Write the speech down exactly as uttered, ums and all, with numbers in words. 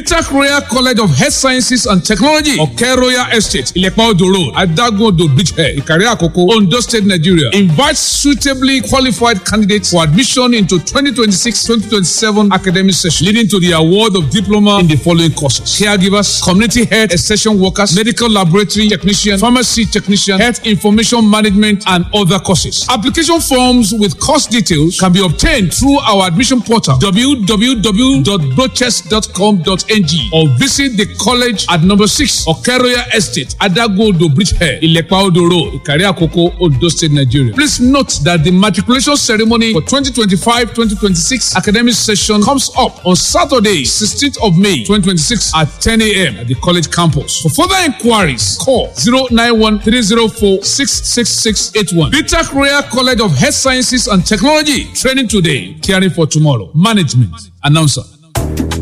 BITAC Royal College of Health Sciences and Technology, Oke Royal Estate, Ilepa Odo Road, Adagun Odo Bridgehead, Ikare Akoko, Ondo State, Nigeria. Invites suitably qualified candidates for admission into twenty twenty-six twenty twenty-seven academic session, leading to the award of diploma in the following courses: caregivers, community health extension workers, medical laboratory technician, pharmacy technician, health information management, and other courses. Application forms with course details can be obtained through our admission portal w w w dot brochest dot com dot n g or visit the college at number six Oke Royal Estate, Adagun Odo Bridgehead, Ilepa Odo Road, Ikare Akoko, Ondo State, Nigeria. Please note that the matriculation ceremony for twenty twenty-five twenty twenty-six academic session comes up on Saturday, sixteenth of May twenty twenty-six at ten a m at the college campus. For further inquiries, call zero nine one three zero four six six six eight one. BITAC Royal College of Health Sciences and Technology. Training today, caring for tomorrow. Management. Announcer.